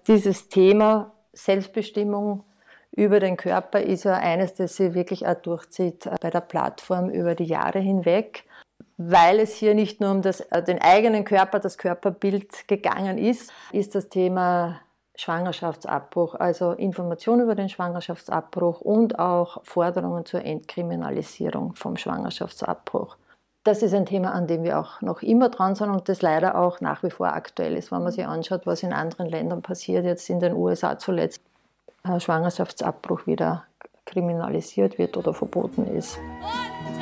Dieses Thema Selbstbestimmung über den Körper ist ja eines, das sich wirklich auch durchzieht bei der Plattform über die Jahre hinweg, weil es hier nicht nur um den eigenen Körper, das Körperbild gegangen ist das Thema Schwangerschaftsabbruch, also Information über den Schwangerschaftsabbruch und auch Forderungen zur Entkriminalisierung vom Schwangerschaftsabbruch. Das ist ein Thema, an dem wir auch noch immer dran sind und das leider auch nach wie vor aktuell ist, wenn man sich anschaut, was in anderen Ländern passiert, jetzt in den USA zuletzt, Schwangerschaftsabbruch wieder kriminalisiert wird oder verboten ist.